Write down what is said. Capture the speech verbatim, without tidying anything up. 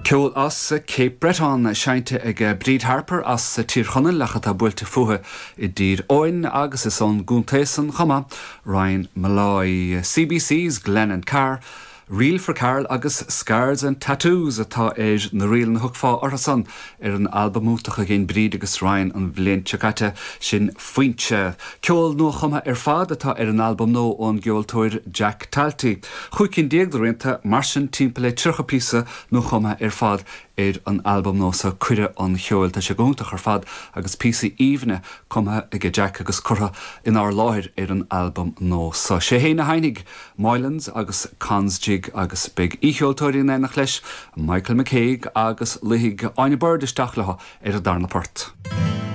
Ceol as sa Cape Breton seinte ag Bríd Harper as sa tíorchonnail lecha tá buailte fuatha I dtír óin agus is ón gúntaosan chuma Ryan Malloy C B C's Glennon Carr Reel for Carl agus Scars and Tattoos atá éir na rial na thugfá orasan ar an albamútacha gén Bríd agus Ryan an bhliain teagate sin faointe. Ceol nó chuma ar fad atá ar an albam nó ón geoltóir Jack Talty. Chúig cinn déag do rianta mar sin timpeall trcha písa nó chuma ar fad ar an albam nó sa cuire an cheol tá sé gúntaach ar fad agus písa íomhne cuma ag Jack agus curtha in ár láthir ar an albam nó. Sa sé héna hainig Moylands agus Cons Jig agus big ícheoltóirí nach leis Michael McCaig agus luigh aine bird isteach letha ar a darna port.